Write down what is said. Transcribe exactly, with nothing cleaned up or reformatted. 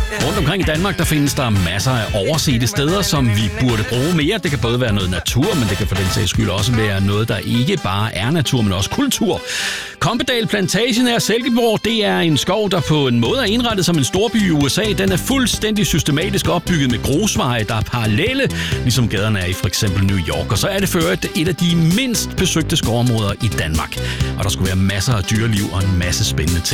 Rundt omkring i Danmark, der findes der masser af oversete steder, som vi burde bruge mere. Det kan både være noget natur, men det kan for den sags skyld også være noget, der ikke bare er natur, men også kultur. Kompedal Plantage nær Silkeborg, det er en skov, der på en måde er indrettet som en storby i U S A. Den er fuldstændig systematisk opbygget med grusveje, der er parallelle, ligesom gaderne er i for eksempel New York. Og så er det for øvrigt et af de mindst besøgte skovområder i Danmark. Og der skulle være masser af dyreliv og en masse spændende ting.